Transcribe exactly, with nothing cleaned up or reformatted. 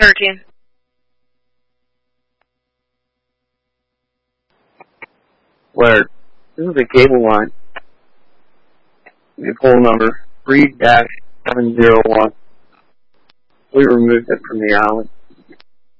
thirteen. Where this is a cable line. The pole number three dash seven zero one. We removed it from the alley.